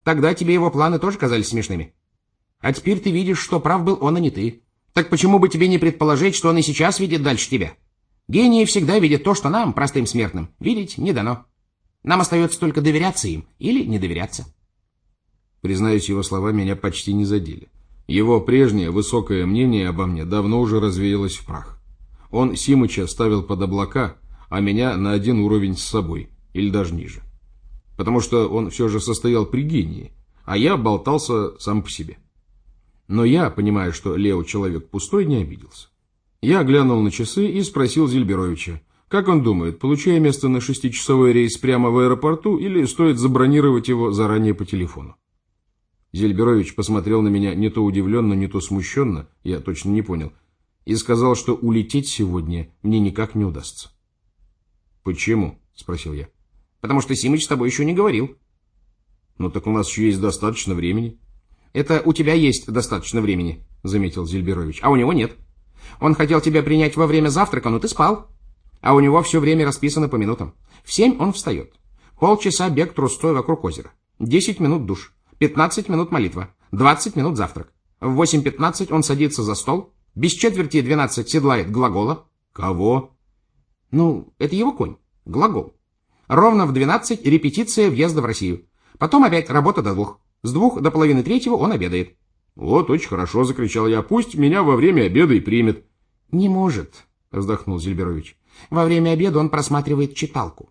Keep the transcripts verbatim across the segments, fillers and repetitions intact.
Тогда тебе его планы тоже казались смешными. А теперь ты видишь, что прав был он, а не ты. Так почему бы тебе не предположить, что он и сейчас видит дальше тебя? Гении всегда видят то, что нам, простым смертным, видеть не дано. Нам остается только доверяться им или не доверяться. Признаюсь, его слова меня почти не задели. Его прежнее высокое мнение обо мне давно уже развеялось в прах. Он Симыча ставил под облака, а меня на один уровень с собой, или даже ниже. Потому что он все же состоял при гении, а я болтался сам по себе. Но я, понимая, что Лео человек пустой, не обиделся. Я глянул на часы и спросил Зельберовича, как он думает, получая место на шестичасовой рейс прямо в аэропорту или стоит забронировать его заранее по телефону. Зельберович посмотрел на меня не то удивленно, не то смущенно, я точно не понял, и сказал, что улететь сегодня мне никак не удастся. «Почему?» – спросил я. «Потому что Симыч с тобой еще не говорил». «Ну так у нас еще есть достаточно времени». «Это у тебя есть достаточно времени», – заметил Зельберович, – «а у него нет. Он хотел тебя принять во время завтрака, но ты спал. А у него все время расписано по минутам. В семь он встает. Полчаса бег трусцой вокруг озера. Десять минут душ. Пятнадцать минут молитва. Двадцать минут завтрак. В восемь пятнадцать он садится за стол. Без четверти двенадцать седлает глагола». «Кого?» «Ну, это его конь. Глагол. Ровно в двенадцать репетиция въезда в Россию. Потом опять работа до двух. С двух до половины третьего он обедает». «Вот, очень хорошо», — закричал я. «Пусть меня во время обеда и примет». «Не может», — вздохнул Зельберович. «Во время обеда он просматривает читалку».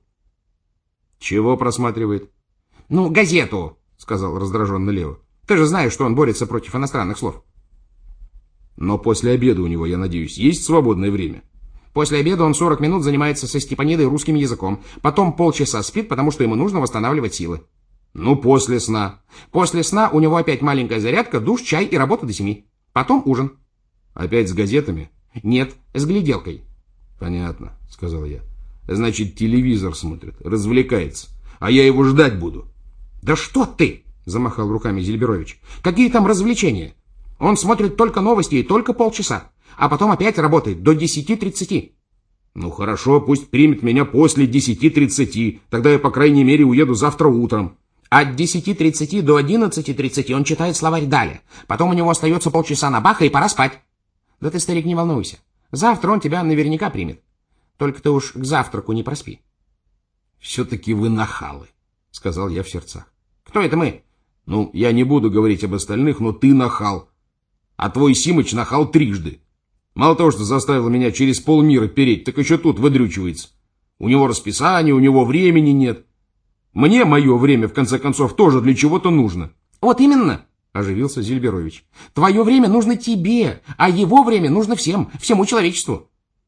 «Чего просматривает?» «Ну, газету», — сказал раздраженно Лео. «Ты же знаешь, что он борется против иностранных слов». «Но после обеда у него, я надеюсь, есть свободное время?» «После обеда он сорок минут занимается со Степанидой русским языком. Потом полчаса спит, потому что ему нужно восстанавливать силы». «Ну, после сна». «После сна у него опять маленькая зарядка, душ, чай и работа до семи. Потом ужин». «Опять с газетами?» «Нет, с гляделкой». «Понятно», — сказал я. «Значит, телевизор смотрит, развлекается, а я его ждать буду». «Да что ты!» — замахал руками Зельберович. «Какие там развлечения? Он смотрит только новости и только полчаса, а потом опять работает до десяти тридцати». «Ну хорошо, пусть примет меня после десяти тридцати, тогда я, по крайней мере, уеду завтра утром». От десяти тридцати до одиннадцати тридцати он читает словарь Даля. Потом у него остается полчаса на Баха и пора спать. Да ты, старик, не волнуйся. Завтра он тебя наверняка примет. Только ты уж к завтраку не проспи». «Все-таки вы нахалы», — сказал я в сердцах. «Кто это мы?» «Ну, я не буду говорить об остальных, но ты нахал. А твой Симыч нахал трижды. Мало того, что заставил меня через полмира переть, так еще тут выдрючивается. У него расписание, у него времени нет. Мне мое время, в конце концов, тоже для чего-то нужно». «Вот именно», — оживился Зельберович. «Твое время нужно тебе, а его время нужно всем, всему человечеству».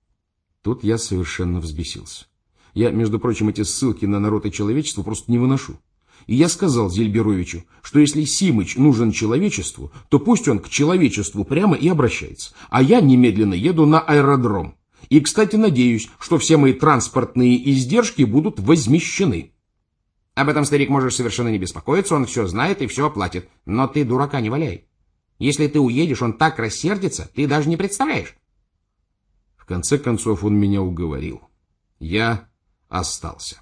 Тут я совершенно взбесился. Я, между прочим, эти ссылки на народ и человечество просто не выношу. И я сказал Зельберовичу, что если Симыч нужен человечеству, то пусть он к человечеству прямо и обращается, а я немедленно еду на аэродром. И, кстати, надеюсь, что все мои транспортные издержки будут возмещены. Об этом, старик, можешь совершенно не беспокоиться, он все знает и все оплатит. Но ты дурака не валяй. Если ты уедешь, он так рассердится, ты даже не представляешь. В конце концов он меня уговорил. Я остался.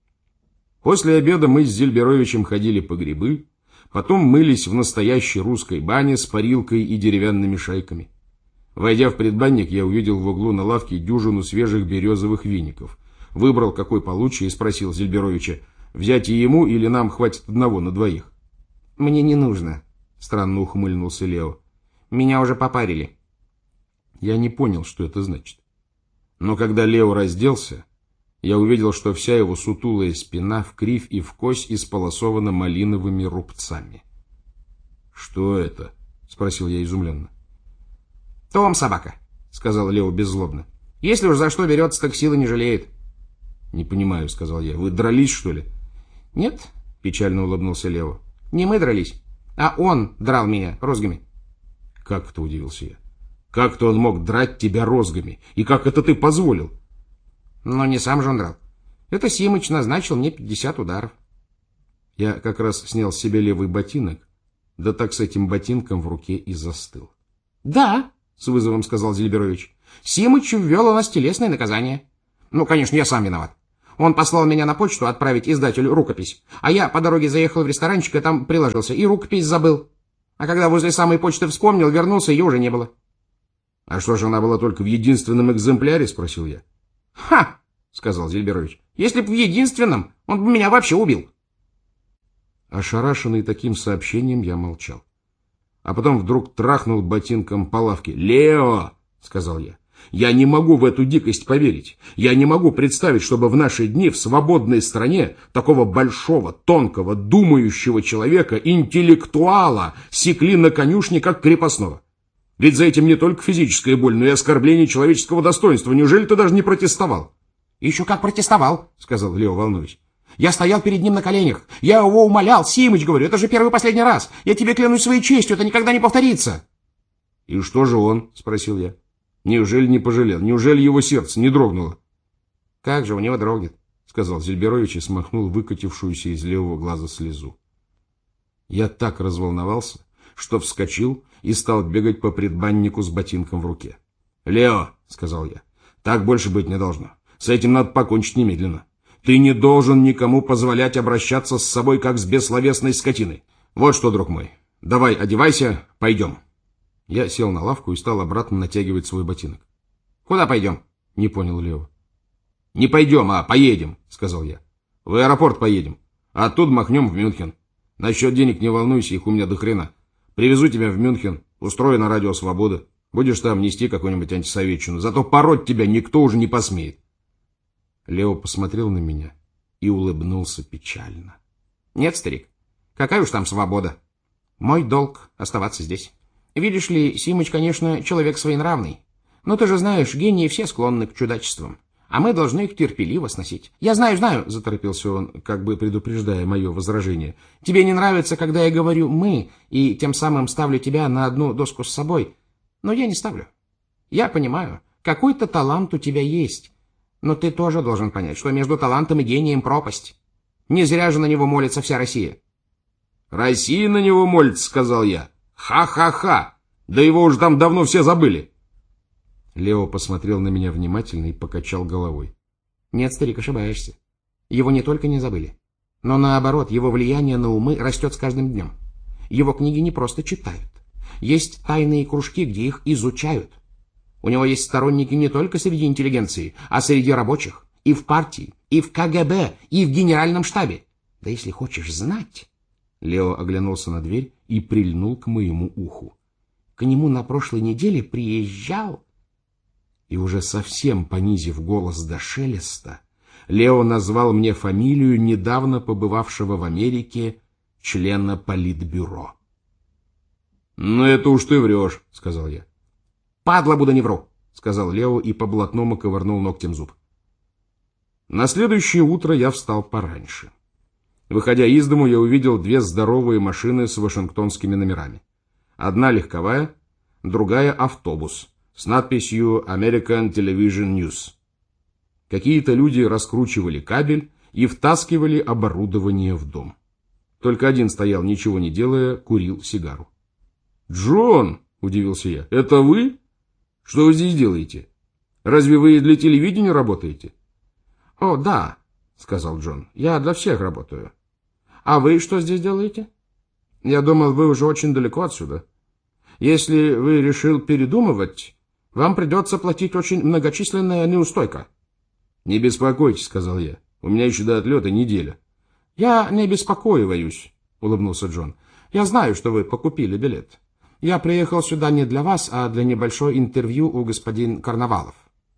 После обеда мы с Зельберовичем ходили по грибы, потом мылись в настоящей русской бане с парилкой и деревянными шайками. Войдя в предбанник, я увидел в углу на лавке дюжину свежих березовых веников. Выбрал какой получше и спросил Зельберовича, взять и ему или нам хватит одного на двоих. «Мне не нужно», — странно ухмыльнулся Лео. «Меня уже попарили». Я не понял, что это значит. Но когда Лео разделся, я увидел, что вся его сутулая спина в кривь и в кось исполосована малиновыми рубцами. «Что это?» — спросил я изумленно. «Том, собака», — сказал Лео беззлобно. «Если уж за что берется, так силы не жалеет». «Не понимаю», — сказал я. «Вы дрались, что ли?» «Нет», — печально улыбнулся Лео. «Не мы дрались, а он драл меня розгами». «Как это?» — удивился я. «Как-то он мог драть тебя розгами? И как это ты позволил?» «Но не сам же он драл. Это Симыч назначил мне пятьдесят ударов». Я как раз снял с себя левый ботинок, да так с этим ботинком в руке и застыл. «Да», — с вызовом сказал Зельберович, — «Симыч ввел у нас телесное наказание. Ну, конечно, я сам виноват. Он послал меня на почту отправить издателю рукопись, а я по дороге заехал в ресторанчик и там приложился, и рукопись забыл. А когда возле самой почты вспомнил, вернулся, ее уже не было. — А что же, она была только в единственном экземпляре? — спросил я. — Ха! — сказал Зельберович. — Если б в единственном, он бы меня вообще убил. Ошарашенный таким сообщением, я молчал. А потом вдруг трахнул ботинком по лавке. — Лео! — сказал я. Я не могу в эту дикость поверить. Я не могу представить, чтобы в наши дни в свободной стране такого большого, тонкого, думающего человека, интеллектуала, секли на конюшне, как крепостного. Ведь за этим не только физическая боль, но и оскорбление человеческого достоинства. Неужели ты даже не протестовал? — Еще как протестовал, — сказал Лео, волнуясь. Я стоял перед ним на коленях. Я его умолял. Симыч, говорю, это же первый и последний раз. Я тебе клянусь своей честью, это никогда не повторится. — И что же он? — спросил я. Неужели не пожалел? Неужели его сердце не дрогнуло? — Как же у него дрогнет, — сказал Зельберович и смахнул выкатившуюся из левого глаза слезу. Я так разволновался, что вскочил и стал бегать по предбаннику с ботинком в руке. — Лео, — сказал я, — так больше быть не должно. С этим надо покончить немедленно. Ты не должен никому позволять обращаться с собой, как с бессловесной скотиной. Вот что, друг мой, давай одевайся, пойдем. Я сел на лавку и стал обратно натягивать свой ботинок. — Куда пойдем? — не понял Лео. — Не пойдем, а поедем, — сказал я. — В аэропорт поедем, а оттуда махнем в Мюнхен. Насчет денег не волнуйся, их у меня до хрена. Привезу тебя в Мюнхен, устрою на радио «Свобода». Будешь там нести какую-нибудь антисоветчину, зато пороть тебя никто уже не посмеет. Лео посмотрел на меня и улыбнулся печально. — Нет, старик, какая уж там свобода. Мой долг — оставаться здесь. Видишь ли, Симыч, конечно, человек своенравный. Но ты же знаешь, гении все склонны к чудачествам. А мы должны их терпеливо сносить. — Я знаю, знаю, — заторопился он, как бы предупреждая мое возражение. — Тебе не нравится, когда я говорю «мы», и тем самым ставлю тебя на одну доску с собой. Но я не ставлю. Я понимаю, какой-то талант у тебя есть. Но ты тоже должен понять, что между талантом и гением пропасть. Не зря же на него молится вся Россия. — Россия на него молится, — сказал я. Ха-ха-ха! Да его уж там давно все забыли. Лео посмотрел на меня внимательно и покачал головой. — Нет, старик, ошибаешься. Его не только не забыли, но наоборот, его влияние на умы растет с каждым днем. Его книги не просто читают. Есть тайные кружки, где их изучают. У него есть сторонники не только среди интеллигенции, а среди рабочих, и в партии, и в ка гэ бэ, и в генеральном штабе. Да если хочешь знать... Лео оглянулся на дверь и прильнул к моему уху. К нему на прошлой неделе приезжал... И уже совсем понизив голос до шелеста, Лео назвал мне фамилию недавно побывавшего в Америке члена политбюро. — Ну, это уж ты врешь, — сказал я. — Падла буду, не вру, — сказал Лео и по-блатному ковырнул ногтем зуб. На следующее утро я встал пораньше. Выходя из дому, я увидел две здоровые машины с вашингтонскими номерами. Одна легковая, другая автобус с надписью American Television News. Какие-то люди раскручивали кабель и втаскивали оборудование в дом. Только один стоял, ничего не делая, курил сигару. «Джон!» — удивился я. «Это вы? Что вы здесь делаете? Разве вы для телевидения работаете?» «О, да», — сказал Джон. «Я для всех работаю. А вы что здесь делаете? Я думал, вы уже очень далеко отсюда. Если вы решил передумывать, вам придется платить очень многочисленная неустойка». «Не беспокойтесь», — сказал я. «У меня еще до отлета неделя». «Я не беспокоиваюсь», — улыбнулся Джон. «Я знаю, что вы покупили билет. Я приехал сюда не для вас, а для небольшой интервью у господин Карнавалов».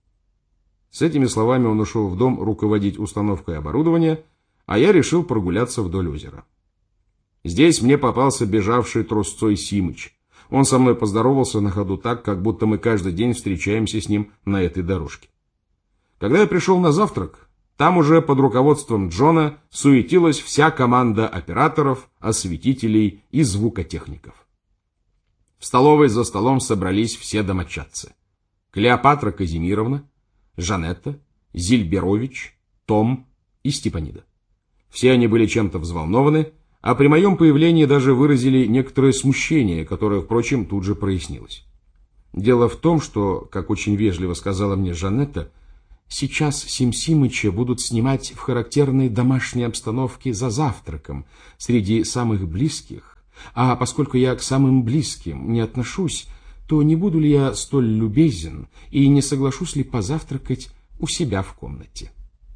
С этими словами он ушел в дом руководить установкой оборудования, а я решил прогуляться вдоль озера. Здесь мне попался бежавший трусцой Симыч. Он со мной поздоровался на ходу так, как будто мы каждый день встречаемся с ним на этой дорожке. Когда я пришел на завтрак, там уже под руководством Джона суетилась вся команда операторов, осветителей и звукотехников. В столовой за столом собрались все домочадцы. Клеопатра Казимировна, Жанетта, Зильберович, Том и Степанида. Все они были чем-то взволнованы, а при моем появлении даже выразили некоторое смущение, которое, впрочем, тут же прояснилось. Дело в том, что, как очень вежливо сказала мне Жанетта, Сейчас Сим Симыча будут снимать в характерной домашней обстановке за завтраком среди самых близких, а поскольку я к самым близким не отношусь, то не буду ли я столь любезен и не соглашусь ли позавтракать у себя в комнате?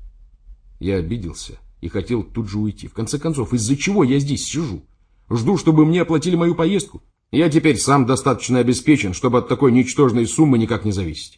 Я обиделся и хотел тут же уйти. В конце концов, из-за чего я здесь сижу? Жду, чтобы мне оплатили мою поездку. Я теперь сам достаточно обеспечен, чтобы от такой ничтожной суммы никак не зависеть.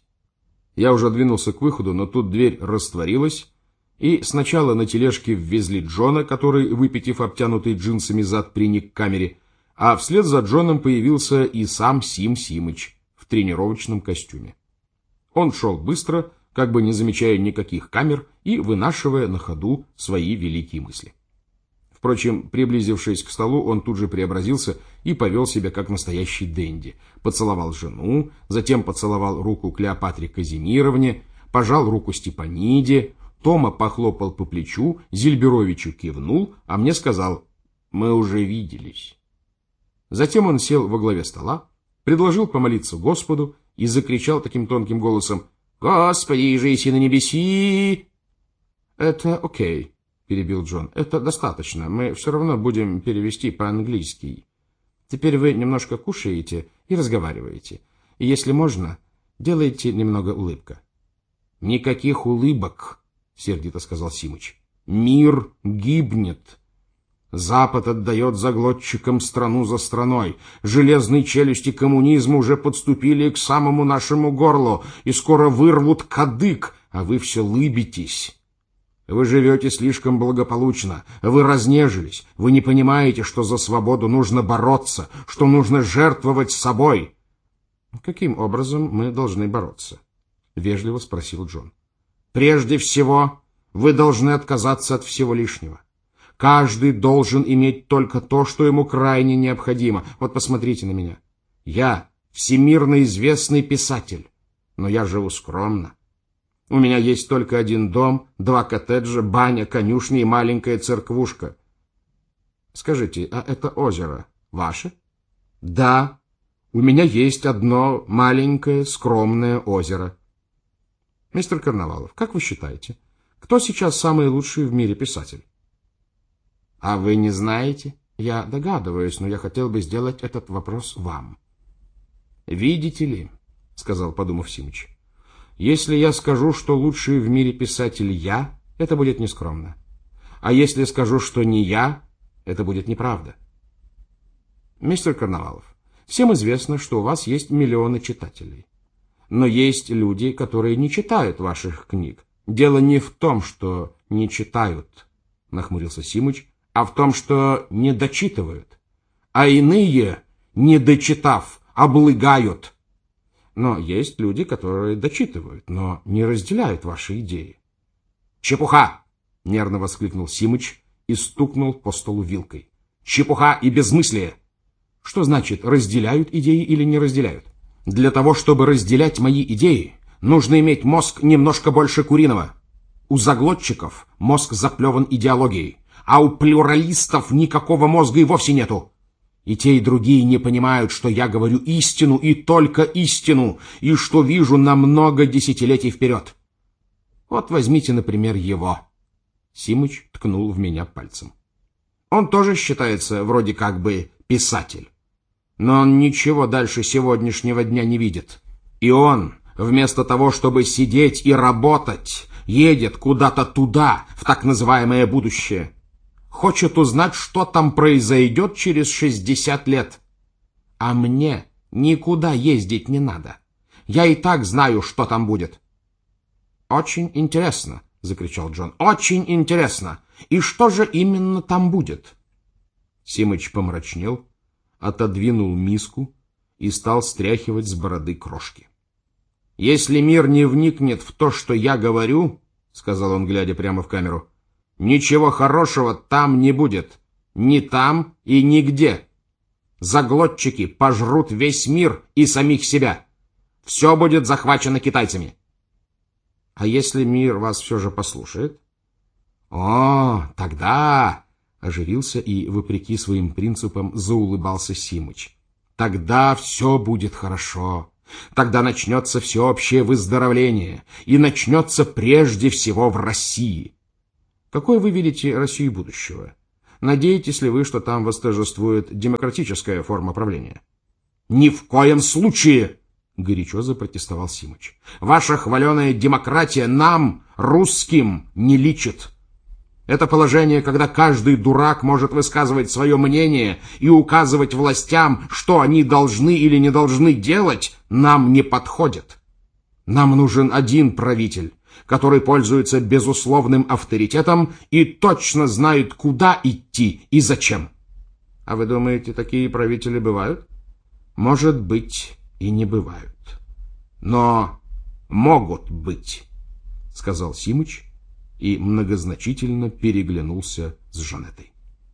Я уже двинулся к выходу, но тут дверь растворилась, и сначала на тележке ввезли Джона, который, выпитив обтянутый джинсами зад, приник к камере, а вслед за Джоном появился и сам Сим Симыч в тренировочном костюме. Он шел быстро, как бы не замечая никаких камер и вынашивая на ходу свои великие мысли. Впрочем, приблизившись к столу, он тут же преобразился и повел себя как настоящий денди. Поцеловал жену, затем поцеловал руку Клеопатре Казимировне, пожал руку Степаниде, Тома похлопал по плечу, Зильберовичу кивнул, а мне сказал: «Мы уже виделись». Затем он сел во главе стола, предложил помолиться Господу и закричал таким тонким голосом: «Господи, жиси на небеси!» «Это окей», — перебил Джон. «Это достаточно. Мы все равно будем перевести по-английски. Теперь вы немножко кушаете и разговариваете. И, если можно, делайте немного улыбка». «Никаких улыбок», — сердито сказал Симыч. «Мир гибнет. Запад отдает заглотчикам страну за страной. Железные челюсти коммунизма уже подступили к самому нашему горлу и скоро вырвут кадык, а вы все лыбитесь. Вы живете слишком благополучно, вы разнежились, вы не понимаете, что за свободу нужно бороться, что нужно жертвовать собой». «Каким образом мы должны бороться?» — вежливо спросил Джон. «Прежде всего, вы должны отказаться от всего лишнего. Каждый должен иметь только то, что ему крайне необходимо. Вот посмотрите на меня. Я всемирно известный писатель, но я живу скромно. У меня есть только один дом, два коттеджа, баня, конюшня и маленькая церквушка. Скажите, а это озеро ваше?» «Да, у меня есть одно маленькое скромное озеро». «Мистер Карнавалов, как вы считаете, кто сейчас самый лучший в мире писатель?» «А вы не знаете?» «Я догадываюсь, но я хотел бы сделать этот вопрос вам». «Видите ли, — сказал, подумав Симыч, — если я скажу, что лучший в мире писатель я, это будет нескромно. А если скажу, что не я, это будет неправда. Мистер Карнавалов, всем известно, что у вас есть миллионы читателей. Но есть люди, которые не читают ваших книг. Дело не в том, что не читают, — нахмурился Симыч, — а в том, что не дочитывают. А иные, не дочитав, облыгают. Но есть люди, которые дочитывают, но не разделяют ваши идеи. «Чепуха!» — нервно воскликнул Симыч и стукнул по столу вилкой. «Чепуха и безмыслие!» «Что значит, разделяют идеи или не разделяют?» «Для того, чтобы разделять мои идеи, нужно иметь мозг немножко больше куриного. У заглотчиков мозг заплеван идеологией, а у плюралистов никакого мозга и вовсе нету. И те, и другие не понимают, что я говорю истину и только истину, и что вижу на много десятилетий вперед. Вот возьмите, например, его». Симыч ткнул в меня пальцем. «Он тоже считается вроде как бы писатель. Но он ничего дальше сегодняшнего дня не видит. И он, вместо того, чтобы сидеть и работать, едет куда-то туда, в так называемое будущее. Хочет узнать, что там произойдет через шестьдесят лет. А мне никуда ездить не надо. Я и так знаю, что там будет». «Очень интересно», — закричал Джон. «Очень интересно. И что же именно там будет?» Симыч помрачнел, отодвинул миску и стал стряхивать с бороды крошки. «Если мир не вникнет в то, что я говорю, — сказал он, глядя прямо в камеру, — ничего хорошего там не будет. Ни там и нигде. Заглотчики пожрут весь мир и самих себя. Все будет захвачено китайцами». «А если мир вас все же послушает?» «О, тогда...» — оживился и, вопреки своим принципам, заулыбался Симыч. «Тогда все будет хорошо. Тогда начнется всеобщее выздоровление, и начнется прежде всего в России. Какой вы видите Россию будущего? Надеетесь ли вы, что там восторжествует демократическая форма правления? Ни в коем случае! — горячо запротестовал Симыч. «Ваша хваленая демократия нам, русским, не личит. Это положение, когда каждый дурак может высказывать свое мнение и указывать властям, что они должны или не должны делать, нам не подходит. Нам нужен один правитель, который пользуется безусловным авторитетом и точно знает, куда идти и зачем. А вы думаете, такие правители бывают? Может быть, и не бывают. Но могут быть, — сказал Симыч и многозначительно переглянулся с Жанеттой.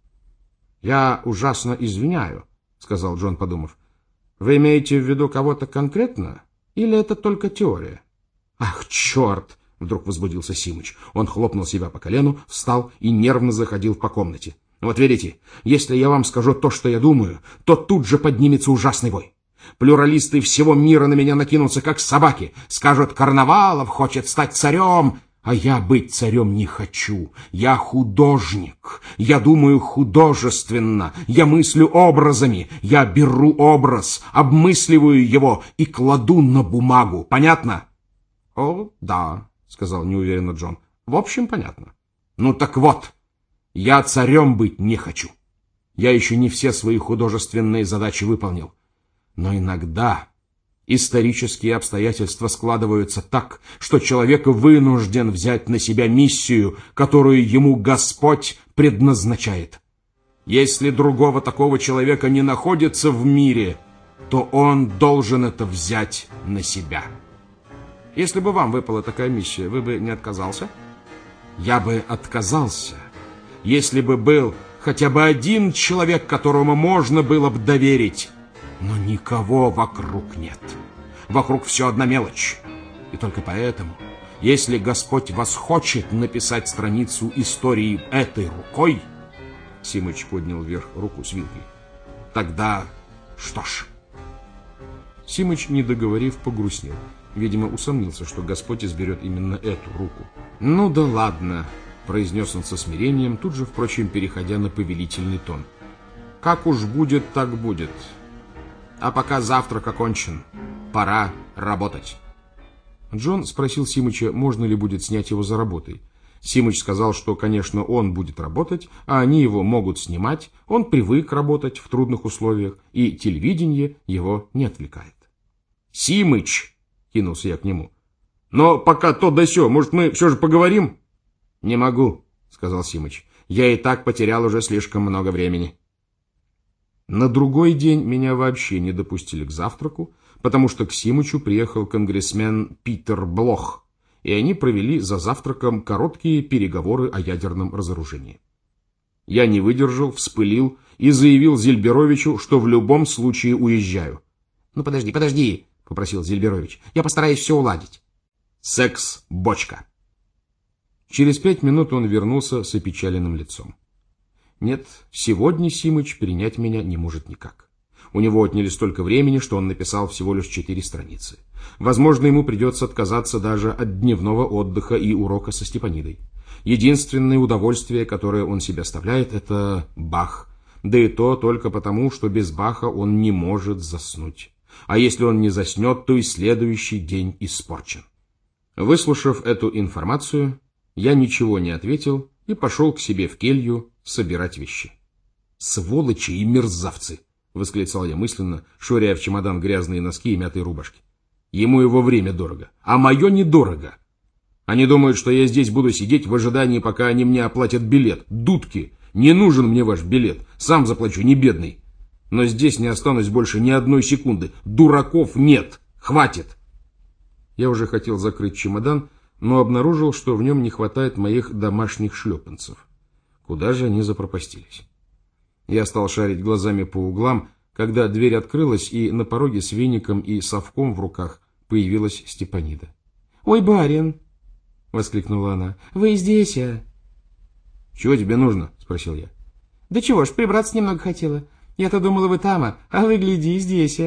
— Я ужасно извиняю, — сказал Джон, подумав. — Вы имеете в виду кого-то конкретно, или это только теория? — Ах, черт! — вдруг возбудился Симыч. Он хлопнул себя по колену, встал и нервно заходил по комнате. — Вот видите, если я вам скажу то, что я думаю, то тут же поднимется ужасный вой. Плюралисты всего мира на меня накинутся, как собаки. Скажут, Карнавалов хочет стать царем. А я быть царем не хочу. Я художник. Я думаю художественно. Я мыслю образами. Я беру образ, обмысливаю его и кладу на бумагу. Понятно? — О, да, — сказал неуверенно Джон. — В общем, понятно. — Ну так вот, я царем быть не хочу. Я еще не все свои художественные задачи выполнил. Но иногда исторические обстоятельства складываются так, что человек вынужден взять на себя миссию, которую ему Господь предназначает. Если другого такого человека не находится в мире, то он должен это взять на себя. Если бы вам выпала такая миссия, вы бы не отказался? Я бы отказался, если бы был хотя бы один человек, которому можно было бы доверить. Но никого вокруг нет. Вокруг все одна мелочь. И только поэтому, если Господь вас хочет написать страницу истории этой рукой, Симыч поднял вверх руку с вилкой, тогда что ж? Симыч, не договорив, погрустнел. Видимо, усомнился, что Господь изберет именно эту руку. Ну да ладно, произнес он со смирением, тут же, впрочем, переходя на повелительный тон. Как уж будет, так будет. А пока завтрак окончен, пора работать. Джон спросил Симыча, можно ли будет снять его за работой. Симыч сказал, что, конечно, он будет работать, а они его могут снимать, он привык работать в трудных условиях, и телевидение его не отвлекает. «Симыч!» — кинулся я к нему. «Но пока то да сё, может, мы все же поговорим?» «Не могу», — сказал Симыч. «Я и так потерял уже слишком много времени». На другой день меня вообще не допустили к завтраку, потому что к Симычу приехал конгрессмен Питер Блох, и они провели за завтраком короткие переговоры о ядерном разоружении. Я не выдержал, вспылил и заявил Зельберовичу, что в любом случае уезжаю. — Ну подожди, подожди, — попросил Зельберович, — я постараюсь все уладить. Секс — бочка. Через пять минут он вернулся с опечаленным лицом. Нет, сегодня Симыч принять меня не может никак. У него отняли столько времени, что он написал всего лишь четыре страницы. Возможно, ему придется отказаться даже от дневного отдыха и урока со Степанидой. Единственное удовольствие, которое он себе оставляет, это Бах. Да и то только потому, что без Баха он не может заснуть. А если он не заснет, то и следующий день испорчен. Выслушав эту информацию, я ничего не ответил и пошел к себе в келью собирать вещи. «Сволочи и мерзавцы!» — восклицал я мысленно, швыряя в чемодан грязные носки и мятые рубашки. «Ему его время дорого, а мое недорого. Они думают, что я здесь буду сидеть в ожидании, пока они мне оплатят билет. Дудки! Не нужен мне ваш билет, сам заплачу, не бедный. Но здесь не останусь больше ни одной секунды. Дураков нет! Хватит!» Я уже хотел закрыть чемодан, но обнаружил, что в нем не хватает моих домашних шлепанцев. Куда же они запропастились? Я стал шарить глазами по углам, когда дверь открылась, и на пороге с веником и совком в руках появилась Степанида. — Ой, барин! — воскликнула она. — Вы здесь, а? — Чего тебе нужно? — спросил я. — Да чего ж, прибраться немного хотела. Я-то думала, вы там, а вы, гляди, здесь, а?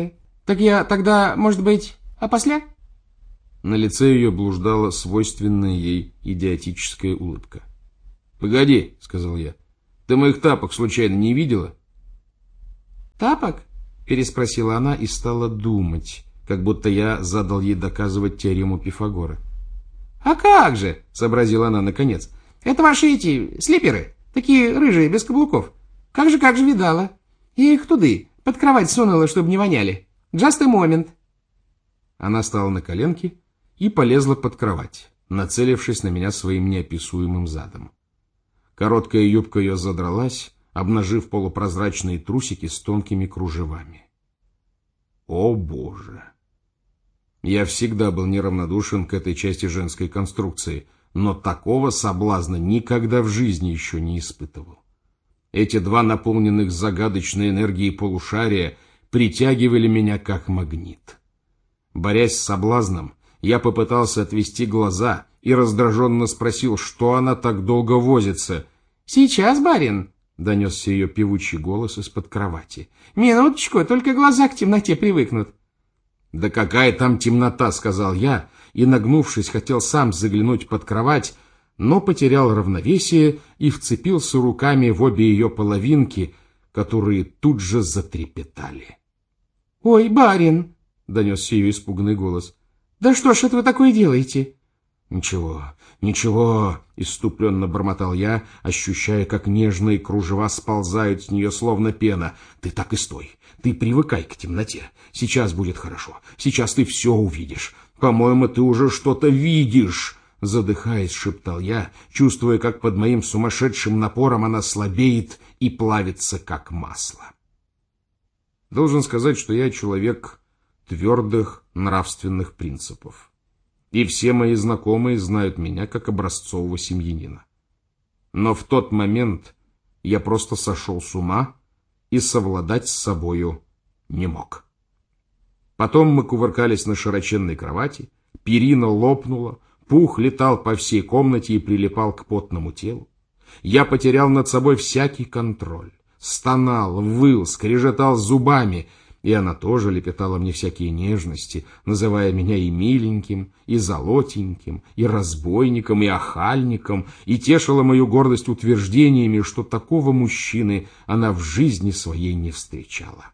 Так я тогда, может быть, опосля? На лице ее блуждала свойственная ей идиотическая улыбка. «Погоди», — сказал я, — «ты моих тапок случайно не видела?» «Тапок?» — переспросила она и стала думать, как будто я задал ей доказывать теорему Пифагора. «А как же?» — сообразила она наконец. «Это ваши эти слиперы, такие рыжие, без каблуков. Как же, как же видала. Я их туды, под кровать сунула, чтобы не воняли. Just a moment». Она стала на коленки и полезла под кровать, нацелившись на меня своим неописуемым задом. Короткая юбка ее задралась, обнажив полупрозрачные трусики с тонкими кружевами. О, Боже! Я всегда был неравнодушен к этой части женской конструкции, но такого соблазна никогда в жизни еще не испытывал. Эти два наполненных загадочной энергией полушария притягивали меня как магнит. Борясь с соблазном, я попытался отвести глаза и раздраженно спросил, что она так долго возится. «Сейчас, барин!» — донесся ее певучий голос из-под кровати. «Минуточку, только глаза к темноте привыкнут». «Да какая там темнота!» — сказал я, и, нагнувшись, хотел сам заглянуть под кровать, но потерял равновесие и вцепился руками в обе ее половинки, которые тут же затрепетали. «Ой, барин!» — донесся ее испуганный голос. «Да что ж это вы такое делаете?» «Ничего, ничего», — исступленно бормотал я, ощущая, как нежные кружева сползают с нее, словно пена. «Ты так и стой, ты привыкай к темноте. Сейчас будет хорошо, сейчас ты все увидишь. По-моему, ты уже что-то видишь», — задыхаясь, шептал я, чувствуя, как под моим сумасшедшим напором она слабеет и плавится, как масло. Должен сказать, что я человек твердых нравственных принципов. И все мои знакомые знают меня как образцового семьянина. Но в тот момент я просто сошел с ума и совладать с собою не мог. Потом мы кувыркались на широченной кровати, перина лопнула, пух летал по всей комнате и прилипал к потному телу. Я потерял над собой всякий контроль, стонал, выл, скрежетал зубами, и она тоже лепетала мне всякие нежности, называя меня и миленьким, и золотеньким, и разбойником, и охальником, и тешила мою гордость утверждениями, что такого мужчины она в жизни своей не встречала.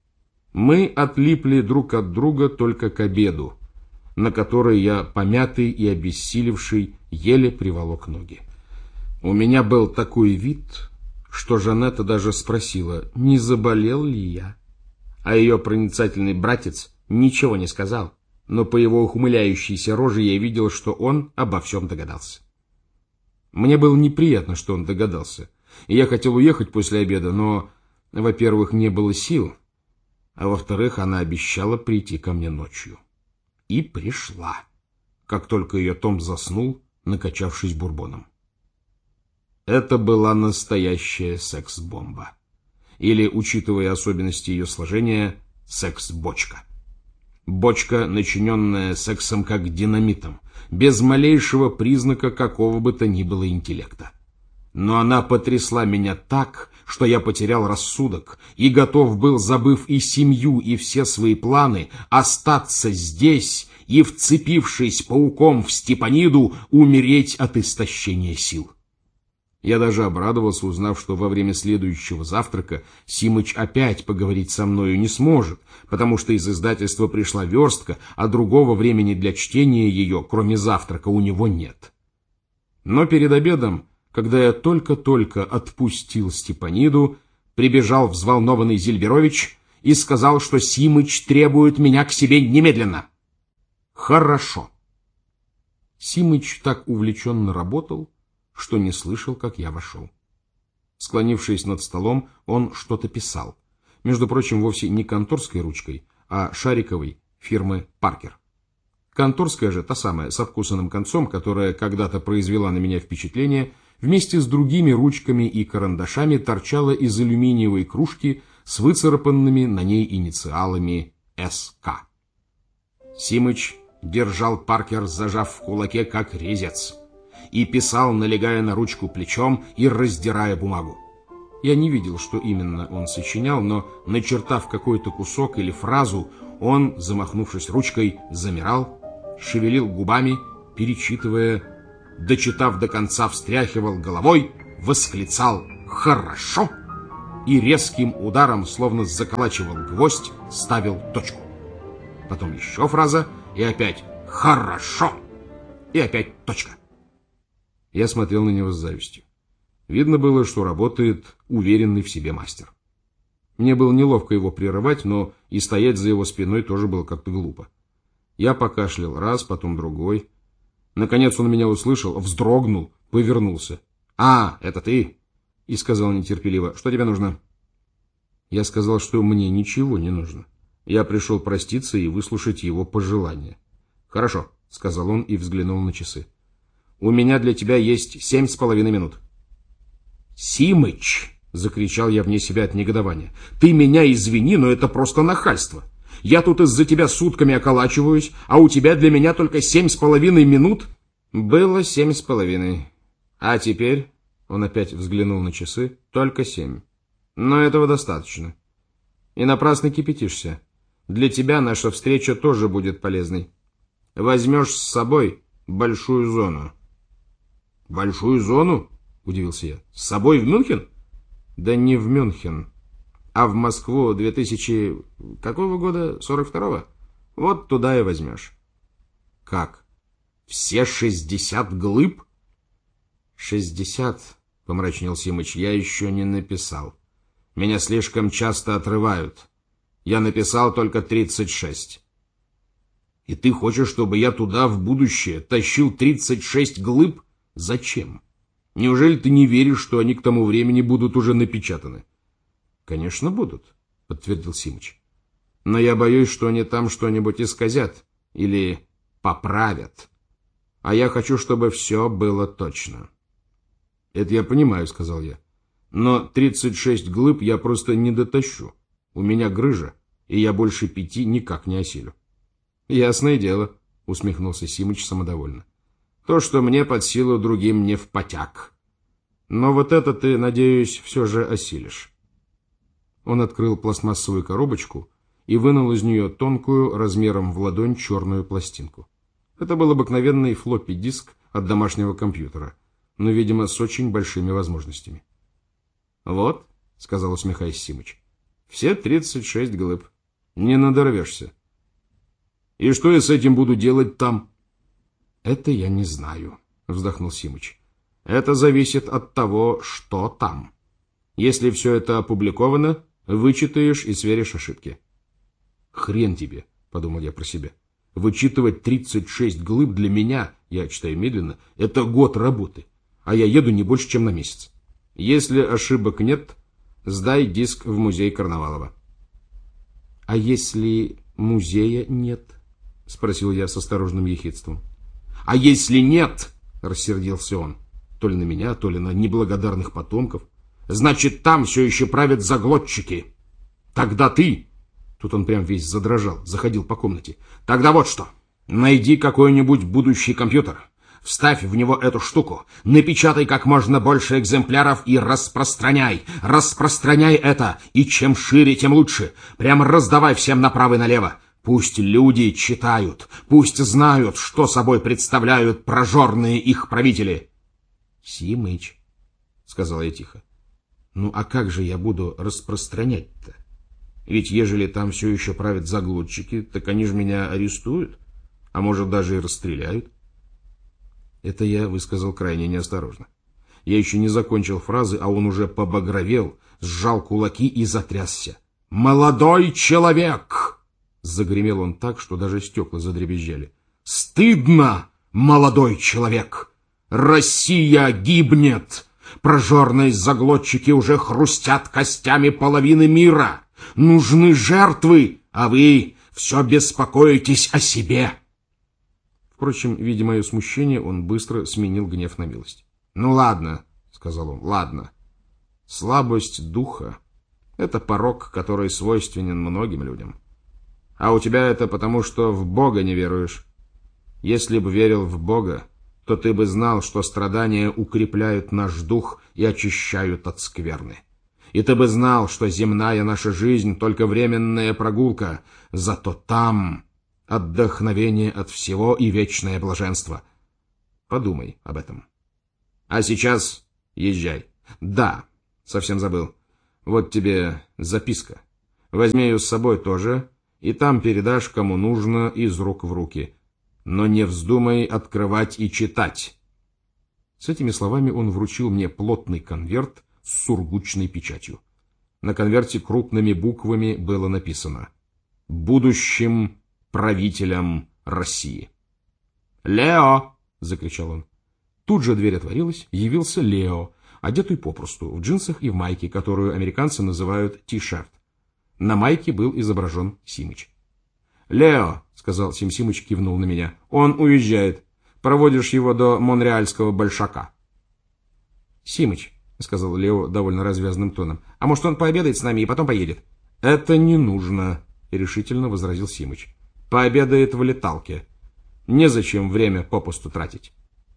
Мы отлипли друг от друга только к обеду, на который я, помятый и обессилевший, еле приволок ноги. У меня был такой вид, что Жанетта даже спросила, не заболел ли я. А ее проницательный братец ничего не сказал, но по его ухмыляющейся роже я видел, что он обо всем догадался. Мне было неприятно, что он догадался, и я хотел уехать после обеда, но, во-первых, не было сил, а во-вторых, она обещала прийти ко мне ночью. И пришла, как только ее Том заснул, накачавшись бурбоном. Это была настоящая секс-бомба. Или, учитывая особенности ее сложения, секс-бочка. Бочка, начиненная сексом как динамитом, без малейшего признака какого бы то ни было интеллекта. Но она потрясла меня так, что я потерял рассудок и готов был, забыв и семью, и все свои планы, остаться здесь и, вцепившись пауком в Степаниду, умереть от истощения сил. Я даже обрадовался, узнав, что во время следующего завтрака Симыч опять поговорить со мною не сможет, потому что из издательства пришла верстка, а другого времени для чтения ее, кроме завтрака, у него нет. Но перед обедом, когда я только-только отпустил Степаниду, прибежал взволнованный Зильберович и сказал, что Симыч требует меня к себе немедленно. Хорошо. Симыч так увлеченно работал, что не слышал, как я вошел. Склонившись над столом, он что-то писал. Между прочим, вовсе не конторской ручкой, а шариковой фирмы «Паркер». Конторская же, та самая, с обкусанным концом, которая когда-то произвела на меня впечатление, вместе с другими ручками и карандашами торчала из алюминиевой кружки с выцарапанными на ней инициалами «эс ка». Симыч держал Паркер, зажав в кулаке, как резец, и писал, налегая на ручку плечом и раздирая бумагу. Я не видел, что именно он сочинял, но, начертав какой-то кусок или фразу, Он, замахнувшись ручкой, замирал, шевелил губами, перечитывая, дочитав до конца, встряхивал головой, восклицал «Хорошо!» и резким ударом, словно заколачивал гвоздь, ставил точку. Потом еще фраза, и опять «Хорошо!» и опять точка. Я смотрел на него с завистью. Видно было, что работает уверенный в себе мастер. Мне было неловко его прерывать, но и стоять за его спиной тоже было как-то глупо. Я покашлял раз, потом другой. Наконец он меня услышал, вздрогнул, повернулся. «А, это ты?» И сказал нетерпеливо: «Что тебе нужно?» Я сказал, что мне ничего не нужно. Я пришел проститься и выслушать его пожелания. «Хорошо», — сказал он и взглянул на часы. «У меня для тебя есть семь с половиной минут». «Симыч!» — закричал я вне себя от негодования. «Ты меня извини, но это просто нахальство. Я тут из-за тебя сутками околачиваюсь, а у тебя для меня только семь с половиной минут?» «Было семь с половиной. А теперь...» — он опять взглянул на часы. «Только семь. Но этого достаточно. И напрасно кипятишься. Для тебя наша встреча тоже будет полезной. Возьмешь с собой большую зону». «Большую зону?» — удивился я. «С собой в Мюнхен?» «Да не в Мюнхен, а в Москву две тысячи... какого года? сорок второго? Вот туда и возьмешь». «Как? Все шестьдесят глыб?» «Шестьдесят», — помрачнел Симыч, — «я еще не написал. Меня слишком часто отрывают. Я написал только тридцать шесть». «И ты хочешь, чтобы я туда в будущее тащил тридцать шесть глыб? Зачем? Неужели ты не веришь, что они к тому времени будут уже напечатаны?» «Конечно, будут», — подтвердил Симыч. «Но я боюсь, что они там что-нибудь исказят или поправят. А я хочу, чтобы все было точно». «Это я понимаю», — сказал я. «Но тридцать шесть глыб я просто не дотащу. У меня грыжа, и я больше пяти никак не осилю». «Ясное дело», — усмехнулся Симыч самодовольно. «То, что мне под силу, другим не впотяг. Но вот это ты, надеюсь, все же осилишь». Он открыл пластмассовую коробочку и вынул из нее тонкую, размером в ладонь, черную пластинку. Это был обыкновенный флоппи-диск от домашнего компьютера, но, видимо, с очень большими возможностями. «Вот», — сказал, усмехаясь Симыч, — «все тридцать шесть глыб. Не надорвешься». «И что я с этим буду делать там?» «Это я не знаю», — вздохнул Симыч. «Это зависит от того, что там. Если все это опубликовано, вычитаешь и сверишь ошибки». «Хрен тебе», — подумал я про себя. «Вычитывать тридцать шесть глыб для меня, я читаю медленно, это год работы, а я еду не больше, чем на месяц. Если ошибок нет, сдай диск в музей Карнавалова». «А если музея нет?» — спросил я с осторожным ехидством. «А если нет?» — рассердился он. То ли на меня, то ли на неблагодарных потомков. «Значит, там все еще правят заглотчики. Тогда ты...» Тут он прям весь задрожал, заходил по комнате. «Тогда вот что. Найди какой-нибудь будущий компьютер. Вставь в него эту штуку. Напечатай как можно больше экземпляров и распространяй. Распространяй это. И чем шире, тем лучше. Прям раздавай всем направо и налево. Пусть люди читают, пусть знают, что собой представляют прожорные их правители». «Симыч», — сказал я тихо, — «ну а как же я буду распространять-то? Ведь ежели там все еще правят заглотчики, так они же меня арестуют, а может даже и расстреляют». Это я высказал крайне неосторожно. Я еще не закончил фразы, а он уже побагровел, сжал кулаки и затрясся. «Молодой человек!» Загремел он так, что даже стекла задребезжали. «Стыдно, молодой человек! Россия гибнет! Прожорные заглотчики уже хрустят костями половины мира! Нужны жертвы, а вы все беспокоитесь о себе!» Впрочем, видя мое смущение, он быстро сменил гнев на милость. «Ну ладно», — сказал он, — «ладно. Слабость духа — это порок, который свойственен многим людям. А у тебя это потому, что в Бога не веруешь. Если бы верил в Бога, то ты бы знал, что страдания укрепляют наш дух и очищают от скверны. И ты бы знал, что земная наша жизнь — только временная прогулка, зато там отдохновение от всего и вечное блаженство. Подумай об этом. А сейчас езжай. Да, совсем забыл. Вот тебе записка. Возьми ее с собой тоже, и там передашь, кому нужно, из рук в руки. Но не вздумай открывать и читать. С этими словами он вручил мне плотный конверт с сургучной печатью. На конверте крупными буквами было написано: «Будущим правителям России». «Лео!» — закричал он. Тут же дверь отворилась, явился Лео, одетый попросту, в джинсах и в майке, которую американцы называют ти-шерт. На майке был изображен Симыч. «Лео!» — сказал Сим Симыч, кивнул на меня. «Он уезжает. Проводишь его до монреальского большака». «Симыч», — сказал Лео довольно развязным тоном, — «а может, он пообедает с нами и потом поедет?» «Это не нужно», — решительно возразил Симыч. «Пообедает в леталке. Незачем время попусту тратить».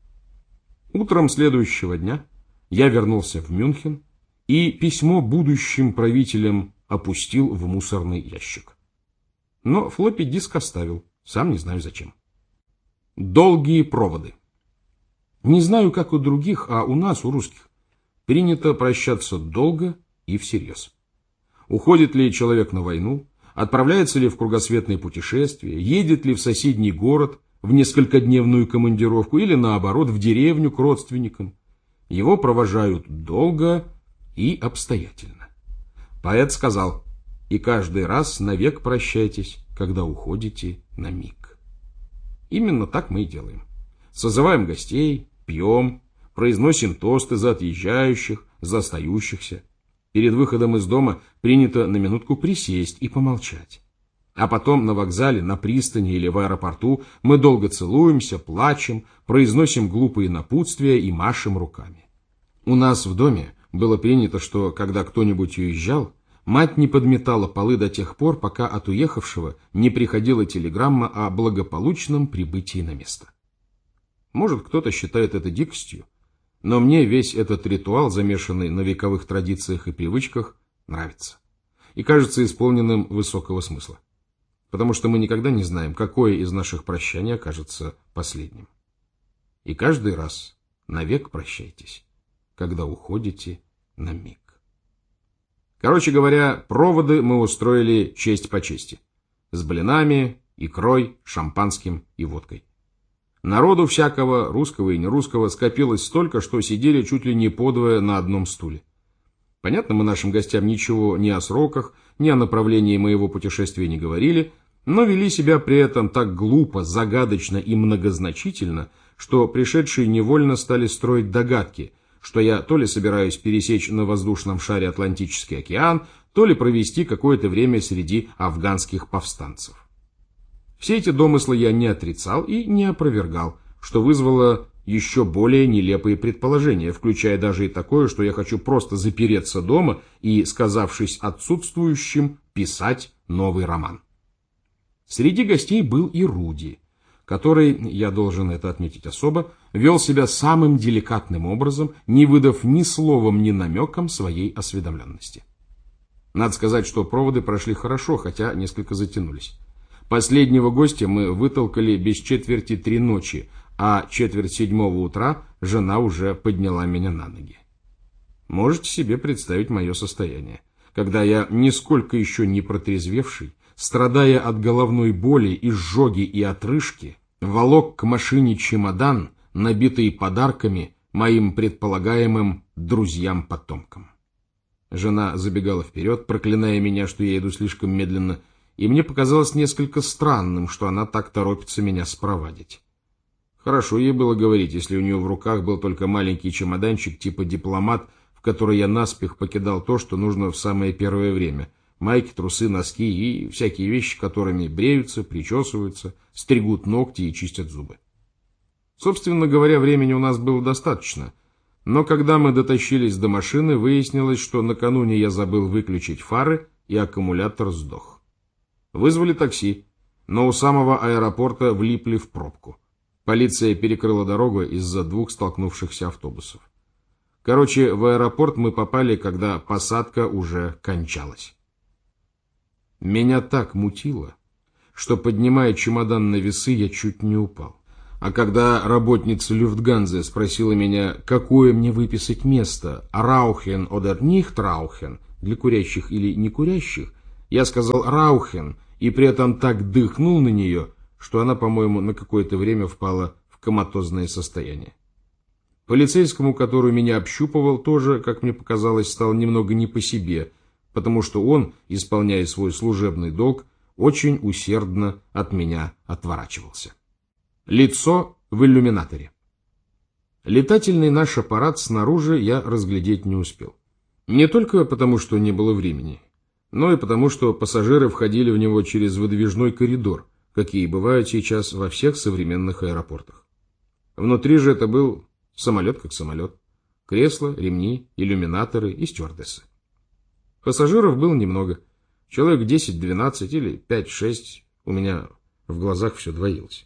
Утром следующего дня я вернулся в Мюнхен и письмо будущим правителям опустил в мусорный ящик. Но флоппи-диск оставил, сам не знаю зачем. Долгие проводы. Не знаю, как у других, а у нас, у русских, принято прощаться долго и всерьез. Уходит ли человек на войну, отправляется ли в кругосветное путешествие, едет ли в соседний город в несколькодневную командировку или, наоборот, в деревню к родственникам. Его провожают долго и обстоятельно. Поэт сказал: «И каждый раз навек прощайтесь, когда уходите на миг». Именно так мы и делаем. Созываем гостей, пьем, произносим тосты за отъезжающих, за остающихся. Перед выходом из дома принято на минутку присесть и помолчать. А потом на вокзале, на пристани или в аэропорту мы долго целуемся, плачем, произносим глупые напутствия и машем руками. У нас в доме было принято, что, когда кто-нибудь уезжал, мать не подметала полы до тех пор, пока от уехавшего не приходила телеграмма о благополучном прибытии на место. Может, кто-то считает это дикостью, но мне весь этот ритуал, замешанный на вековых традициях и привычках, нравится и кажется исполненным высокого смысла, потому что мы никогда не знаем, какое из наших прощаний окажется последним. И каждый раз навек прощайтесь, когда уходите на миг. Короче говоря, проводы мы устроили честь по чести. С блинами, икрой, шампанским и водкой. Народу всякого, русского и нерусского, скопилось столько, что сидели чуть ли не подвое на одном стуле. Понятно, мы нашим гостям ничего ни о сроках, ни о направлении моего путешествия не говорили, но вели себя при этом так глупо, загадочно и многозначительно, что пришедшие невольно стали строить догадки, что я то ли собираюсь пересечь на воздушном шаре Атлантический океан, то ли провести какое-то время среди афганских повстанцев. Все эти домыслы я не отрицал и не опровергал, что вызвало еще более нелепые предположения, включая даже и такое, что я хочу просто запереться дома и, сказавшись отсутствующим, писать новый роман. Среди гостей был и Руди, который, я должен это отметить особо, вел себя самым деликатным образом, не выдав ни словом, ни намеком своей осведомленности. Надо сказать, что проводы прошли хорошо, хотя несколько затянулись. Последнего гостя мы вытолкали без четверти три ночи, а четверть седьмого утра жена уже подняла меня на ноги. Можете себе представить мое состояние, когда я, нисколько еще не протрезвевший, страдая от головной боли, изжоги и отрыжки, волок к машине чемодан, набитый подарками моим предполагаемым друзьям-потомкам. Жена забегала вперед, проклиная меня, что я иду слишком медленно, и мне показалось несколько странным, что она так торопится меня спровадить. Хорошо ей было говорить, если у нее в руках был только маленький чемоданчик типа дипломат, в который я наспех покидал то, что нужно в самое первое время. Майки, трусы, носки и всякие вещи, которыми бреются, причесываются, стригут ногти и чистят зубы. Собственно говоря, времени у нас было достаточно, но когда мы дотащились до машины, выяснилось, что накануне я забыл выключить фары, и аккумулятор сдох. Вызвали такси, но у самого аэропорта влипли в пробку. Полиция перекрыла дорогу из-за двух столкнувшихся автобусов. Короче, в аэропорт мы попали, когда посадка уже кончалась. Меня так мутило, что, поднимая чемодан на весы, я чуть не упал. А когда работница Люфтганзе спросила меня, какое мне выписать место, Раухен oder nicht Раухен, для курящих или не курящих, я сказал Раухен, и при этом так дыхнул на нее, что она, по-моему, на какое-то время впала в коматозное состояние. Полицейскому, который меня общупывал, тоже, как мне показалось, стало немного не по себе, потому что он, исполняя свой служебный долг, очень усердно от меня отворачивался. Лицо в иллюминаторе. Летательный наш аппарат снаружи я разглядеть не успел. Не только потому, что не было времени, но и потому, что пассажиры входили в него через выдвижной коридор, какие бывают сейчас во всех современных аэропортах. Внутри же это был самолет как самолет. Кресла, ремни, иллюминаторы и стюардессы. Пассажиров было немного. Человек десять-двенадцать или пять-шесть. У меня в глазах все двоилось.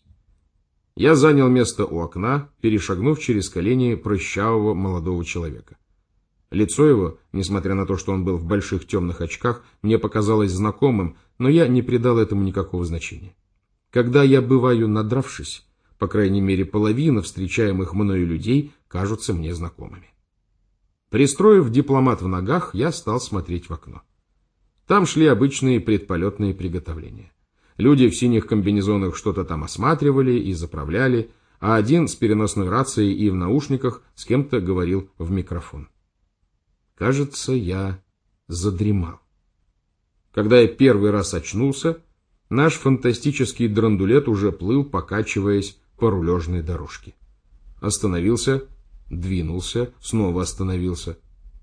Я занял место у окна, перешагнув через колени прыщавого молодого человека. Лицо его, несмотря на то, что он был в больших темных очках, мне показалось знакомым, но я не придал этому никакого значения. Когда я бываю надравшись, по крайней мере половина встречаемых мною людей кажутся мне знакомыми. Пристроив дипломат в ногах, я стал смотреть в окно. Там шли обычные предполетные приготовления. Люди в синих комбинезонах что-то там осматривали и заправляли, а один с переносной рацией и в наушниках с кем-то говорил в микрофон. Кажется, я задремал. Когда я первый раз очнулся, наш фантастический драндулет уже плыл, покачиваясь по рулежной дорожке. Остановился, двинулся, снова остановился.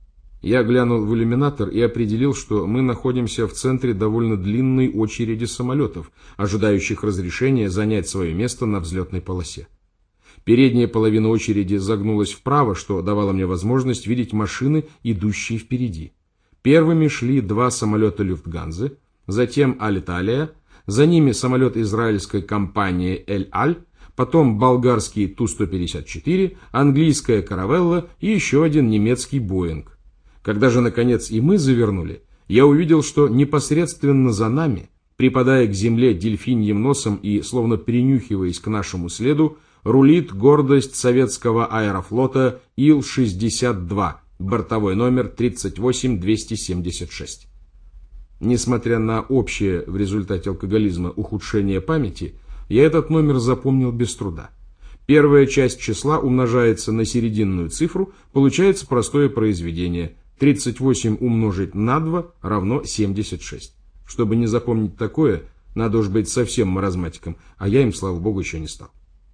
Я глянул в иллюминатор и определил, что мы находимся в центре довольно длинной очереди самолетов, ожидающих разрешения занять свое место на взлетной полосе. Передняя половина очереди загнулась вправо, что давало мне возможность видеть машины, идущие впереди. Первыми шли два самолета Люфтганзе, затем Аль-Италия, за ними самолет израильской компании Эль-Аль, потом болгарский Ту сто пятьдесят четыре, английская Каравелла и еще один немецкий Боинг. Когда же, наконец, и мы завернули, я увидел, что непосредственно за нами, припадая к земле дельфиньим носом и словно принюхиваясь к нашему следу, рулит гордость советского аэрофлота Ил шестьдесят два, бортовой номер тридцать восемь двести семьдесят шесть. Несмотря на общее в результате алкоголизма ухудшение памяти, я этот номер запомнил без труда. Первая часть числа умножается на серединную цифру, получается простое произведение. тридцать восемь умножить на два равно семьдесят шесть. Чтобы не запомнить такое, надо уж быть совсем маразматиком, а я им, слава богу, еще не стал.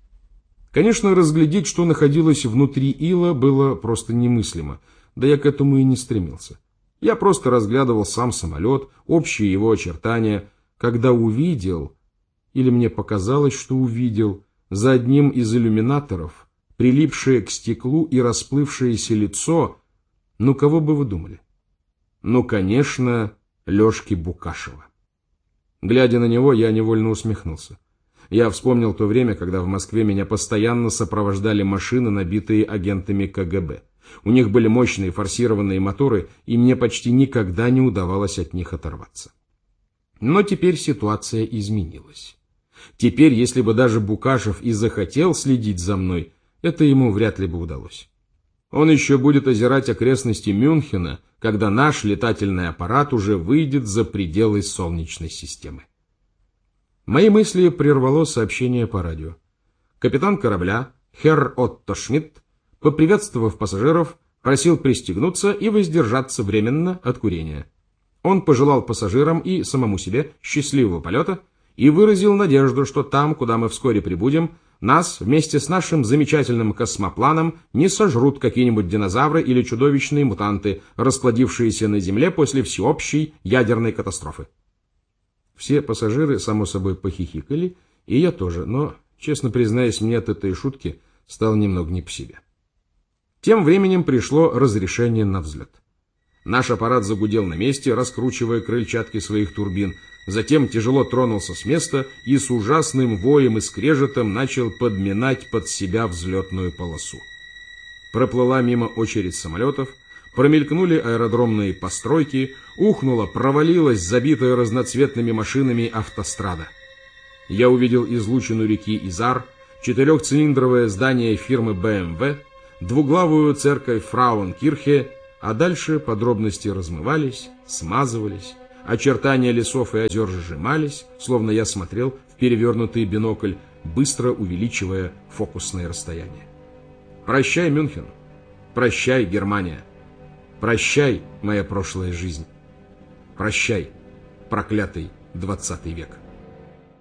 Конечно, разглядеть, что находилось внутри Ила, было просто немыслимо, да я к этому и не стремился. Я просто разглядывал сам самолет, общие его очертания, когда увидел, или мне показалось, что увидел, за одним из иллюминаторов, прилипшее к стеклу и расплывшееся лицо, ну кого бы вы думали? Ну, конечно, Лешки Букашева. Глядя на него, я невольно усмехнулся. Я вспомнил то время, когда в Москве меня постоянно сопровождали машины, набитые агентами ка гэ бэ. У них были мощные форсированные моторы, и мне почти никогда не удавалось от них оторваться. Но теперь ситуация изменилась. Теперь, если бы даже Букашев и захотел следить за мной, это ему вряд ли бы удалось. Он еще будет озирать окрестности Мюнхена, когда наш летательный аппарат уже выйдет за пределы Солнечной системы. Мои мысли прервало сообщение по радио. Капитан корабля, херр Отто Шмидт, поприветствовав пассажиров, просил пристегнуться и воздержаться временно от курения. Он пожелал пассажирам и самому себе счастливого полета и выразил надежду, что там, куда мы вскоре прибудем, нас вместе с нашим замечательным космопланом не сожрут какие-нибудь динозавры или чудовищные мутанты, расплодившиеся на Земле после всеобщей ядерной катастрофы. Все пассажиры, само собой, похихикали, и я тоже, но, честно признаюсь, мне от этой шутки стало немного не по себе. Тем временем пришло разрешение на взлет. Наш аппарат загудел на месте, раскручивая крыльчатки своих турбин, затем тяжело тронулся с места и с ужасным воем и скрежетом начал подминать под себя взлетную полосу. Проплыла мимо очередь самолетов, промелькнули аэродромные постройки, ухнула, провалилась забитая разноцветными машинами автострада. Я увидел излучину реки Изар, четырехцилиндровое здание фирмы бэ эм вэ, двуглавую церковь Фрауенкирхе, а дальше подробности размывались, смазывались, очертания лесов и озер сжимались, словно я смотрел в перевернутый бинокль, быстро увеличивая фокусное расстояние. Прощай, Мюнхен. Прощай, Германия. Прощай, моя прошлая жизнь. Прощай, проклятый двадцатый век.